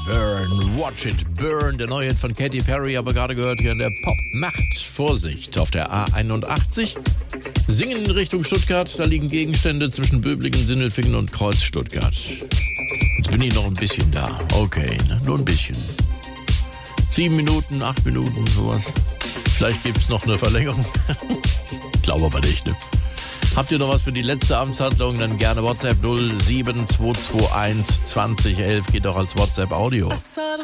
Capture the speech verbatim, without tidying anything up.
Burn, Watch It Burn, der neue Hit von Katy Perry, aber gerade gehört hier in der Pop. Macht Vorsicht auf der A einundachtzig. Singen in Richtung Stuttgart, da liegen Gegenstände zwischen Böblingen, Sindelfingen und Kreuz Stuttgart. Jetzt bin ich noch ein bisschen da. Okay, ne? Nur ein bisschen. Sieben Minuten, acht Minuten, sowas. Vielleicht gibt's noch eine Verlängerung. Glaube aber nicht, ne? Habt ihr noch was für die letzte Amtshandlung? Dann gerne WhatsApp null sieben zwei zwei eins zwanzig elf. Geht auch als WhatsApp Audio.